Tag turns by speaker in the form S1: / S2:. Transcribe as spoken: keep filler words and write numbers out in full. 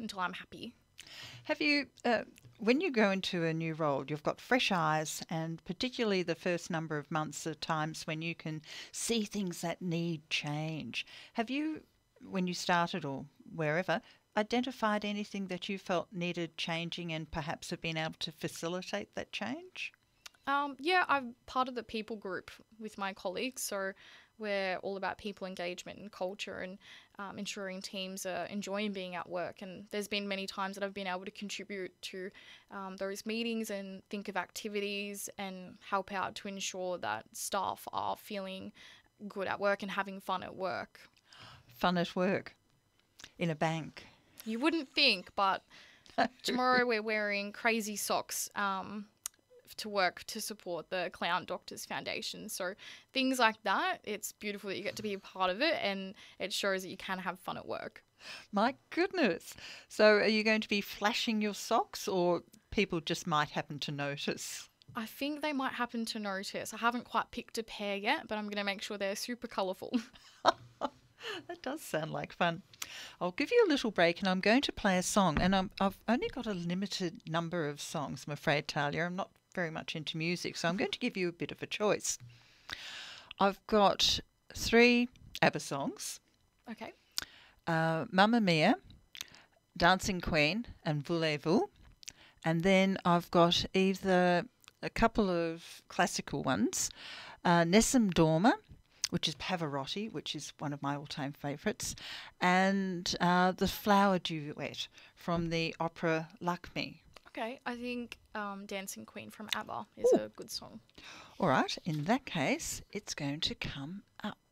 S1: until I'm happy.
S2: Have you, uh, when you go into a new role, you've got fresh eyes, and particularly the first number of months are times when you can see things that need change. Have you, when you started or wherever, identified anything that you felt needed changing and perhaps have been able to facilitate that change?
S1: Um, yeah, I'm part of the people group with my colleagues, so we're all about people engagement and culture and um, ensuring teams are enjoying being at work. And there's been many times that I've been able to contribute to um, those meetings and think of activities and help out to ensure that staff are feeling good at work and having fun at work.
S2: Fun at work in a bank.
S1: You wouldn't think, but tomorrow we're wearing crazy socks um, to work to support the Clown Doctors Foundation. So things like that, it's beautiful that you get to be a part of it, and it shows that you can have fun at work.
S2: My goodness. So are you going to be flashing your socks, or people just might happen to notice?
S1: I think they might happen to notice. I haven't quite picked a pair yet, but I'm going to make sure they're super colourful.
S2: That does sound like fun. I'll give you a little break and I'm going to play a song. And I'm, I've only got a limited number of songs, I'm afraid, Talia. I'm not very much into music, so I'm going to give you a bit of a choice. I've got three ABBA songs.
S1: Okay.
S2: Uh, Mamma Mia, Dancing Queen and Voulez-Vous. And then I've got either a couple of classical ones, uh, Nessun Dorma, which is Pavarotti, which is one of my all-time favourites, and uh, the Flower Duet from the opera Lakme.
S1: Okay, I think um, Dancing Queen from ABBA is
S2: Ooh.
S1: a good song.
S2: All right, in that case, it's going to come up.